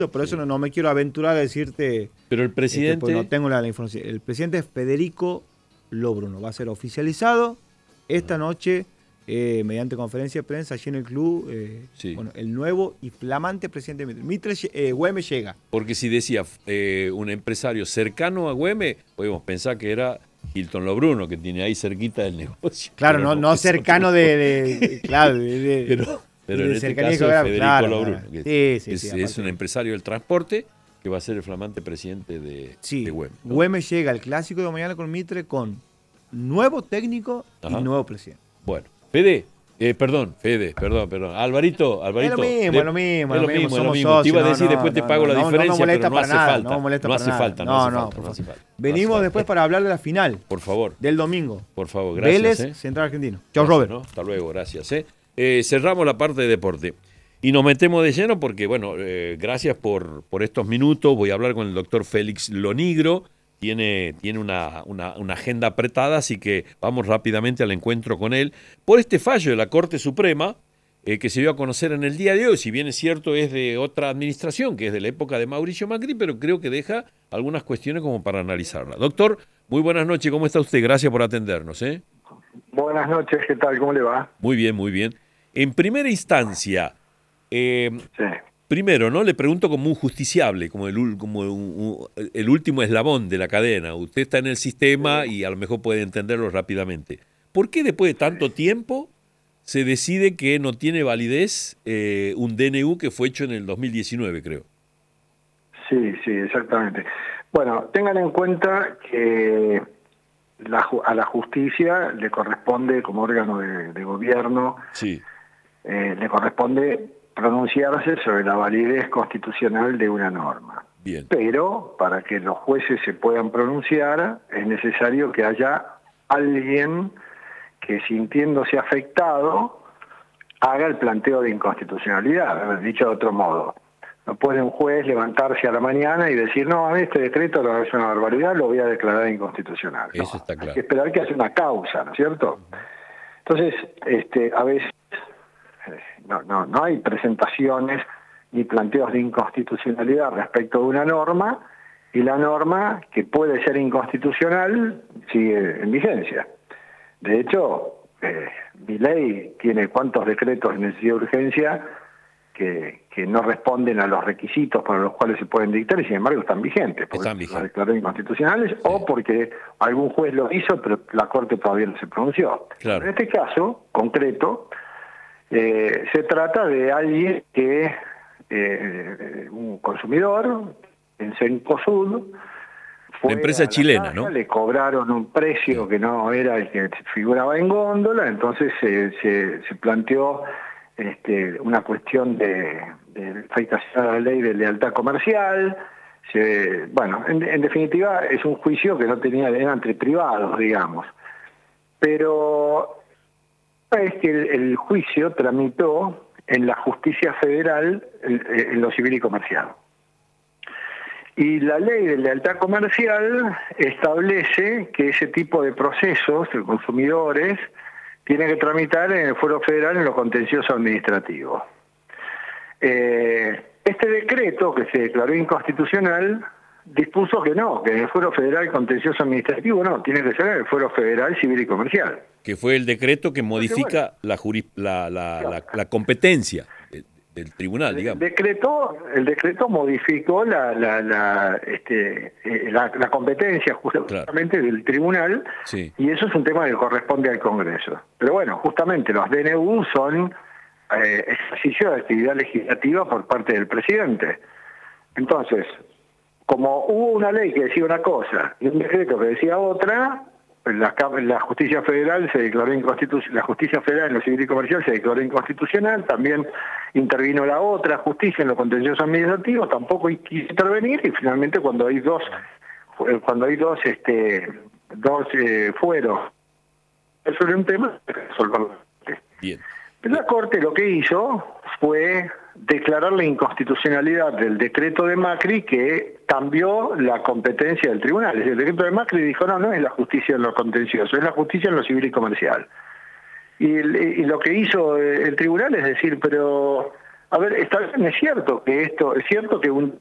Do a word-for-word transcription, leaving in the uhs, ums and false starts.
por eso no, no me quiero aventurar a decirte. Pero el presidente... Este, pues no tengo la, la información. El presidente es Federico Lobruno. Va a ser oficializado esta noche, eh, mediante conferencia de prensa, allí en el club, eh, sí. bueno, el nuevo y flamante presidente Mitre. Mitre eh, Güemes llega. Porque si decía eh, un empresario cercano a Güemes, podemos pensar que era Hilton Lobruno, que tiene ahí cerquita del negocio. Claro, no, no, no cercano de, de, de, claro, de, de, pero, pero de en este caso es Federico claro, Lobruno, claro. que Sí, sí, es, sí, es un empresario del transporte que va a ser el flamante presidente de, sí. de Güemes, ¿no? Güemes llega al clásico de mañana con Mitre con nuevo técnico Ajá. y nuevo presidente. Bueno, Fede, eh, perdón, Fede, perdón, perdón. Alvarito, Alvarito. Es lo mismo, de, es lo mismo, es lo mismo, es lo mismo. Te iba a decir, no, después no, te pago no, la no, diferencia, no pero no hace nada, falta. No, molesta no para hace nada. falta, no, no, hace no, falta, por no hace favor. falta. Venimos no hace después falta. para hablar de la final. Por favor. Del domingo. Por favor, gracias. Vélez, eh. Central Argentino. Chau, Robert. ¿No? Hasta luego, gracias. Eh. Eh, cerramos la parte de deporte. Y nos metemos de lleno porque, bueno, eh, gracias por, por estos minutos. Voy a hablar con el doctor Félix Lonigro. Tiene, tiene una, una, una agenda apretada, así que vamos rápidamente al encuentro con él. Por este fallo de la Corte Suprema, eh, que se dio a conocer en el día de hoy, si bien es cierto es de otra administración, que es de la época de Mauricio Macri, pero creo que deja algunas cuestiones como para analizarla. Doctor, muy buenas noches, ¿cómo está usted? Gracias por atendernos. ¿eh? Buenas noches, ¿qué tal? ¿Cómo le va? Muy bien, muy bien. En primera instancia, eh, sí. primero, ¿no? Le pregunto como un justiciable, como el, como un, un, el último eslabón de la cadena. Usted está en el sistema y a lo mejor puede entenderlo rápidamente. ¿Por qué después de tanto tiempo se decide que no tiene validez eh, un D N U que fue hecho en el dos mil diecinueve, creo? Sí, sí, exactamente. Bueno, tengan en cuenta que la, a la justicia le corresponde, como órgano de, de gobierno, sí. eh, le corresponde pronunciarse sobre la validez constitucional de una norma. Bien. Pero para que los jueces se puedan pronunciar es necesario que haya alguien que, sintiéndose afectado, haga el planteo de inconstitucionalidad. Dicho de otro modo, no puede un juez levantarse a la mañana y decir, no, a mí este decreto lo es una barbaridad, lo voy a declarar inconstitucional. Eso no, está claro. Hay que esperar que haya una causa, ¿no es cierto? Entonces, este, a veces no, no, no hay presentaciones ni planteos de inconstitucionalidad respecto de una norma, y la norma, que puede ser inconstitucional, sigue en vigencia. De hecho, eh, mi ley tiene cuántos decretos de necesidad de urgencia que, que no responden a los requisitos para los cuales se pueden dictar y sin embargo están vigentes, porque están vigentes. Los declaró inconstitucionales, sí. O porque algún juez lo hizo pero la Corte todavía no se pronunció. Claro. En este caso concreto, eh, se trata de alguien que, eh, un consumidor, en Cencosud, la empresa chilena, casa, ¿no? Le cobraron un precio que no era el que figuraba en góndola, entonces se, se, se planteó este, una cuestión de, de afectación a la ley de lealtad comercial. Se, bueno, en, en definitiva es un juicio que no tenía, era entre privados, digamos. Pero es que el, el juicio tramitó en la justicia federal en, en lo civil y comercial. Y la ley de lealtad comercial establece que ese tipo de procesos de consumidores tienen que tramitar en el fuero federal en lo contencioso administrativo. Eh, este decreto, que se declaró inconstitucional, dispuso que no, que en el fuero federal contencioso administrativo no, tiene que ser en el fuero federal civil y comercial. Que fue el decreto que modifica bueno, la, juris, la, la, claro. la, la competencia del tribunal, digamos. El decreto, el decreto modificó la la la, este, la, la competencia justamente claro. del tribunal, sí. Y eso es un tema que corresponde al Congreso. Pero bueno, justamente los D N U son eh, ejercicio de actividad legislativa por parte del presidente. Entonces, como hubo una ley que decía una cosa y un decreto que decía otra, La, la justicia federal se declaró inconstitucional, la justicia federal en lo civil y comercial se declaró inconstitucional, también intervino la otra justicia en lo contencioso administrativo, tampoco quiso intervenir, y finalmente cuando hay dos, cuando hay dos, este, dos eh, fueros sobre un tema, resolverlo. Bien. La Corte lo que hizo fue declarar la inconstitucionalidad del decreto de Macri, que cambió la competencia del tribunal. Es decir, el decreto de Macri dijo, no, no es la justicia en lo contencioso, es la justicia en lo civil y comercial. Y, el, y lo que hizo el tribunal es decir, pero A ver, está bien, es cierto que esto, es cierto que un